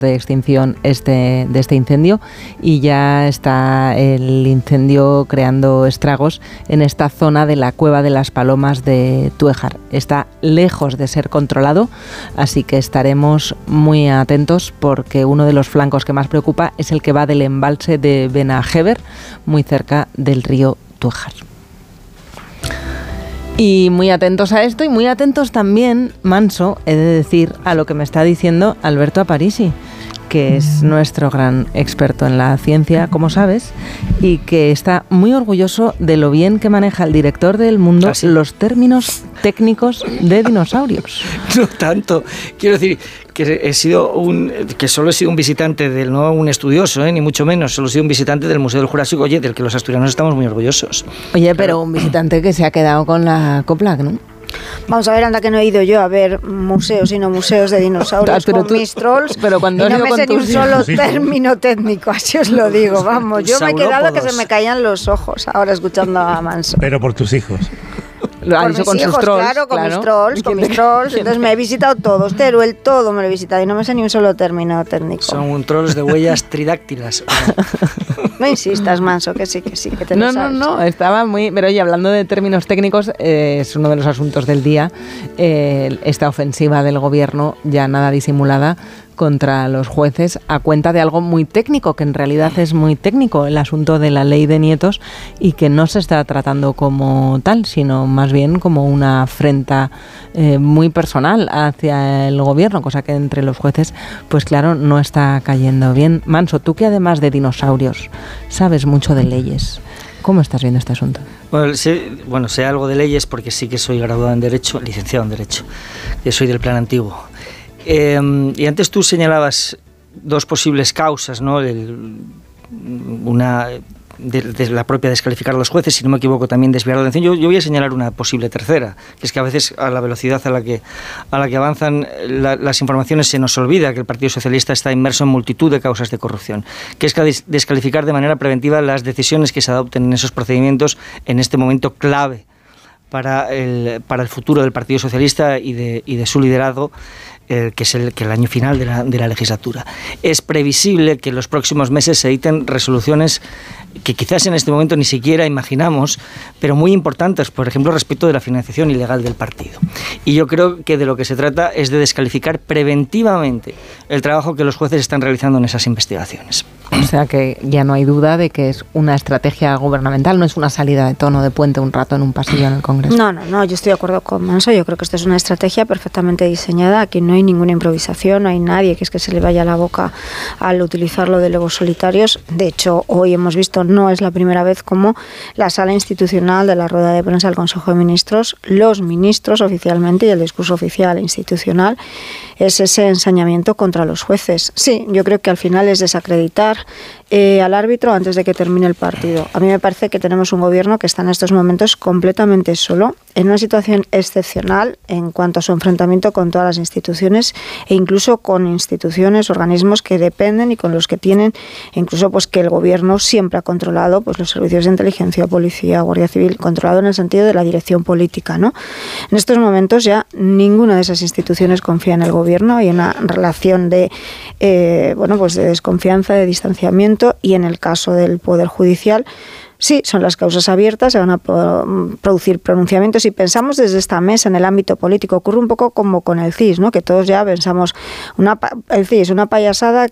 de extinción de este incendio, y ya está el incendio creando estragos en esta zona de la Cueva de las Palomas de Túejar. Está lejos de ser controlado, así que estaremos muy atentos porque uno de los flancos que más preocupa es el que va del embalse de Benajever, muy cerca del río Túejar. Y muy atentos a esto y muy atentos también, Manso, he de decir, a lo que me está diciendo Alberto Aparici, que es nuestro gran experto en la ciencia, como sabes, y que está muy orgulloso de lo bien que maneja el director del Mundo los términos técnicos de dinosaurios. No tanto, quiero decir que solo he sido un visitante no un estudioso, ni mucho menos, solo he sido un visitante del Museo del Jurásico, del que los asturianos estamos muy orgullosos. Oye, pero un visitante que se ha quedado con la copla, ¿no? Vamos a ver, anda que no he ido yo a ver museos y no museos de dinosaurios mis trolls, pero cuando y no me sé ni un solo término técnico, así os lo digo, vamos, yo me he quedado que se me caían los ojos ahora escuchando a Manso. Pero por tus hijos. Lo ha dicho con sus trolls. Claro, con mis trolls. Entonces me he visitado todos, Teruel, todo me lo he visitado y no me sé ni un solo término técnico. Son trolls de huellas tridáctilas. No insistas, Manso, que sí, que te lo sabes. No, estaba muy... Pero oye, hablando de términos técnicos, es uno de los asuntos del día, esta ofensiva del gobierno, ya nada disimulada, contra los jueces a cuenta de algo muy técnico, que en realidad es muy técnico, el asunto de la ley de nietos, y que no se está tratando como tal, sino más bien como una afrenta muy personal hacia el gobierno, cosa que entre los jueces, pues claro, no está cayendo bien. Manso, tú que además de dinosaurios sabes mucho de leyes, ¿cómo estás viendo este asunto? Bueno, sé algo de leyes porque sí que soy graduado en Derecho, licenciado en Derecho, que soy del plan antiguo. Y antes tú señalabas dos posibles causas, ¿no? Una de la propia descalificar a los jueces, si no me equivoco, también desviar la atención. Yo voy a señalar una posible tercera, que es que a veces a la velocidad a la que avanzan las informaciones se nos olvida que el Partido Socialista está inmerso en multitud de causas de corrupción, que es descalificar de manera preventiva las decisiones que se adopten en esos procedimientos en este momento clave para el futuro del Partido Socialista y de su liderazgo, que es el año final de la legislatura. Es previsible que en los próximos meses se editen resoluciones que quizás en este momento ni siquiera imaginamos, pero muy importantes, por ejemplo, respecto de la financiación ilegal del partido. Y yo creo que de lo que se trata es de descalificar preventivamente el trabajo que los jueces están realizando en esas investigaciones. O sea que ya no hay duda de que es una estrategia gubernamental, no es una salida de tono de puente un rato en un pasillo en el Congreso. No, yo estoy de acuerdo con Manso, yo creo que esto es una estrategia perfectamente diseñada, aquí no hay ninguna improvisación, no hay nadie que se le vaya la boca al utilizarlo de lobos solitarios. De hecho, hoy hemos visto, no es la primera vez como la sala institucional de la rueda de prensa del Consejo de Ministros, los ministros oficialmente y el discurso oficial institucional es ese ensañamiento contra los jueces. Sí, yo creo que al final es desacreditar al árbitro antes de que termine el partido. A mí me parece que tenemos un gobierno que está en estos momentos completamente solo, en una situación excepcional en cuanto a su enfrentamiento con todas las instituciones e incluso con instituciones, organismos que dependen y con los que tienen, incluso pues que el gobierno siempre ha controlado, pues los servicios de inteligencia, policía, guardia civil, controlado en el sentido de la dirección política, ¿no? En estos momentos ya ninguna de esas instituciones confía en el gobierno, hay una relación de pues de desconfianza, de distanciamiento, y en el caso del Poder Judicial sí, son las causas abiertas, se van a producir pronunciamientos y pensamos desde esta mesa en el ámbito político. Ocurre un poco como con el CIS, ¿no? Que todos ya pensamos, el CIS, una payasada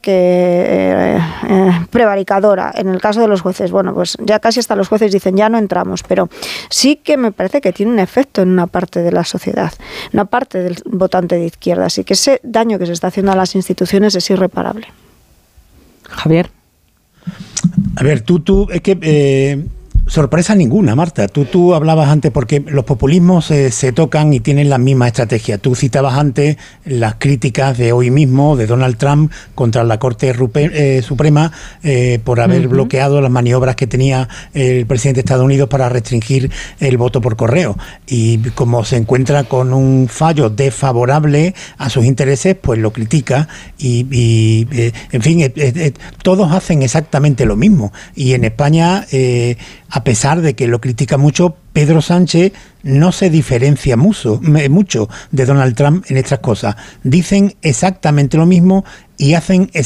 que prevaricadora. En el caso de los jueces, bueno, pues ya casi hasta los jueces dicen ya no entramos, pero sí que me parece que tiene un efecto en una parte de la sociedad, una parte del votante de izquierda. Así que ese daño que se está haciendo a las instituciones es irreparable. Javier. A ver, tú es que sorpresa ninguna, Marta. Tú hablabas antes, porque los populismos se tocan y tienen la misma estrategia. Tú citabas antes las críticas de hoy mismo de Donald Trump contra la Corte Suprema por haber bloqueado las maniobras que tenía el presidente de Estados Unidos para restringir el voto por correo. Y como se encuentra con un fallo desfavorable a sus intereses, pues lo critica y en fin, todos hacen exactamente lo mismo. Y en España, a pesar de que lo critica mucho, Pedro Sánchez no se diferencia mucho de Donald Trump en estas cosas. Dicen exactamente lo mismo y hacen exactamente